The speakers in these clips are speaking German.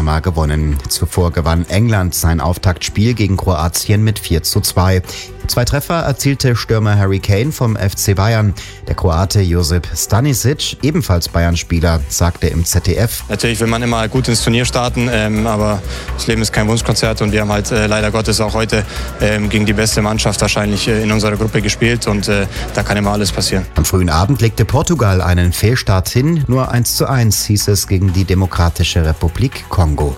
Panama gewonnen. Zuvor gewann England sein Auftaktspiel gegen Kroatien mit 4:2. 2 Treffer erzielte Stürmer Harry Kane vom FC Bayern. Der Kroate Josip Stanisic, ebenfalls Bayern-Spieler, sagte im ZDF: Natürlich will man immer gut ins Turnier starten, aber das Leben ist kein Wunschkonzert und wir haben halt leider Gottes auch heute gegen die beste Mannschaft wahrscheinlich in unserer Gruppe gespielt und da kann immer alles passieren. Am frühen Abend legte Portugal einen Fehlstart hin. Nur 1:1 hieß es gegen die Demokratische Republik Kongo.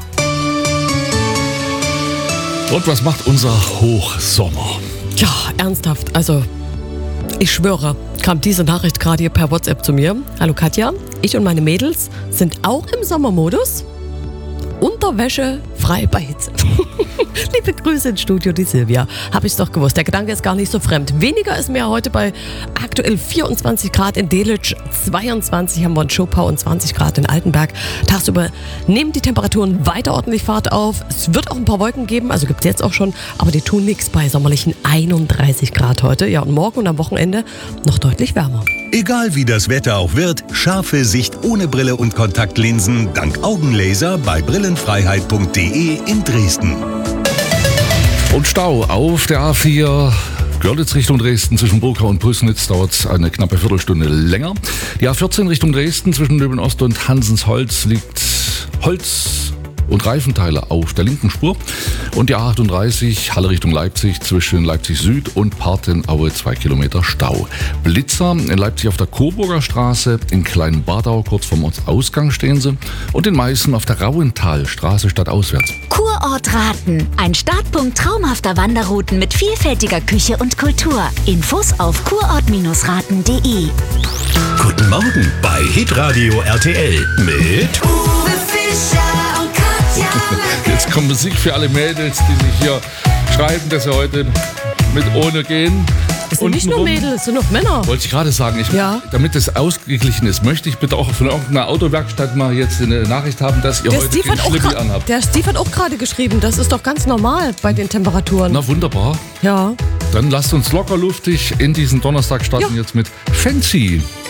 Und was macht unser Hochsommer? Ja, ernsthaft. Also, ich schwöre, kam diese Nachricht gerade hier per WhatsApp zu mir. Hallo Katja, ich und meine Mädels sind auch im Sommermodus. Unterwäsche frei bei Hitze. Liebe Grüße ins Studio, die Silvia. Habe ich's doch gewusst. Der Gedanke ist gar nicht so fremd. Weniger ist mehr heute bei aktuell 24 Grad in Delitzsch, 22 haben wir in Schopau und 20 Grad in Altenberg. Tagsüber nehmen die Temperaturen weiter ordentlich Fahrt auf. Es wird auch ein paar Wolken geben, also gibt es jetzt auch schon, aber die tun nichts bei sommerlichen 31 Grad heute. Ja, und morgen und am Wochenende noch deutlich wärmer. Egal wie das Wetter auch wird, scharfe Sicht ohne Brille und Kontaktlinsen dank Augenlaser bei brillenfreiheit.de in Dresden. Und Stau auf der A4 Görlitz Richtung Dresden zwischen Burkau und Püßnitz dauert eine knappe Viertelstunde länger. Die A14 Richtung Dresden zwischen Löwen-Ost und Hansensholz liegt Holz und Reifenteile auf der linken Spur. Und die A38 Halle Richtung Leipzig zwischen Leipzig Süd und Partenaue 2 Kilometer Stau. Blitzer in Leipzig auf der Coburger Straße, in Kleinbadau kurz vorm Ortsausgang stehen sie und in Meißen auf der Rauentalstraße stadtauswärts. Kurort Raten, ein Startpunkt traumhafter Wanderrouten mit vielfältiger Küche und Kultur. Infos auf kurort-raten.de. Guten Morgen bei Hitradio RTL mit Uwe Fischer und Katja. Jetzt kommt Musik für alle Mädels, die sich hier schreiben, dass sie heute mit ohne gehen. Es sind nicht nur Mädels, es sind auch Männer. Wollte ich gerade sagen, damit das ausgeglichen ist, möchte ich bitte auch von irgendeiner Autowerkstatt mal jetzt eine Nachricht haben, dass ihr heute kein Schlippi anhabt. Der Steve hat auch gerade geschrieben, das ist doch ganz normal bei den Temperaturen. Na wunderbar. Ja. Dann lasst uns locker luftig in diesen Donnerstag starten jetzt mit Fancy.